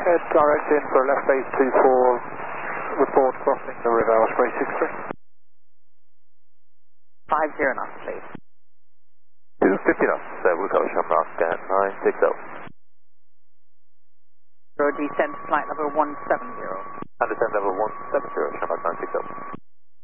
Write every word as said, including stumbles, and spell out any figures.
Head direct in for left base two four, report crossing the river, Osprey six three. five zero knots, please. two fifty knots, uh, Wilco Shamrock at nine six zero. Road descent flight level one seven zero. And descent level one seven zero, Shamrock nine six zero.